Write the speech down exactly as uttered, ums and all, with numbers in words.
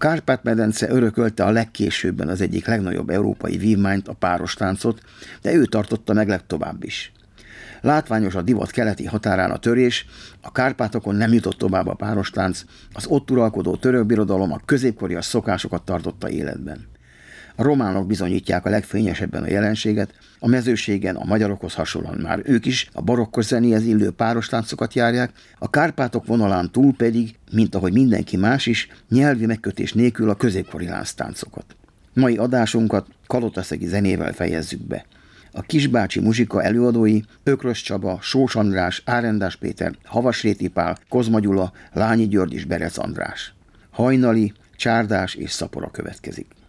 Kárpát-medence örökölte a legkésőbben az egyik legnagyobb európai vívmányt, a párostáncot, de ő tartotta meg legtovább is. Látványos a divat keleti határán a törés, a Kárpátokon nem jutott tovább a párostánc, az ott uralkodó török birodalom a középkorias szokásokat tartotta életben. A románok bizonyítják a legfényesebben a jelenséget, a mezőségen a magyarokhoz hasonlóan már ők is a barokkos zenéhez illő párostáncokat járják, a Kárpátok vonalán túl pedig, mint ahogy mindenki más is, nyelvi megkötés nélkül a középkori lánctáncokat. Mai adásunkat kalotaszegi zenével fejezzük be. A Kisbácsi muzsika előadói Ökrös Csaba, Sós András, Árendás Péter, Havasréti Pál, Kozma Gyula, Lányi György és Berec András. Hajnali, Csárdás és Szapora következik.